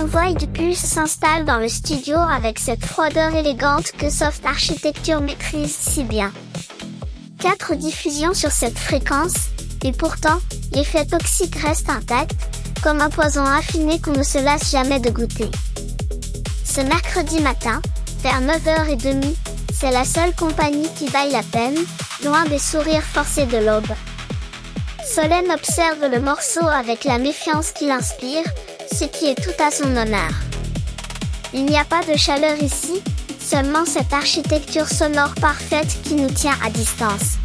convoi de puces s'installe dans le studio avec cette froideur élégante que Soft Architecture maîtrise si bien. 4 diffusions sur cette fréquence, et pourtant, l'effet toxique reste intact, comme un poison affiné qu'on ne se lasse jamais de goûter. Ce mercredi matin, vers 9h30, c'est la seule compagnie qui vaille la peine, loin des sourires forcés de l'aube. Solène observe le morceau avec la méfiance qu'il inspire, ce qui est tout à son honneur. Il n'y a pas de chaleur ici, seulement cette architecture sonore parfaite qui nous tient à distance.